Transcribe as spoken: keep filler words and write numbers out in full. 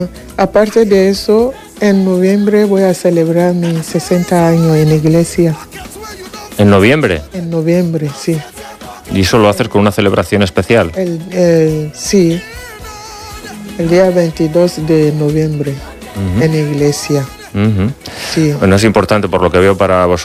Aparte de eso, en noviembre voy a celebrar mis sesenta años en la iglesia. ¿En noviembre? En noviembre, sí. ¿Y eso lo haces con una celebración especial? El, el, sí, el día veintidós de noviembre, uh-huh. en la iglesia. Uh-huh. Sí. Bueno, es importante por lo que veo para vosotros.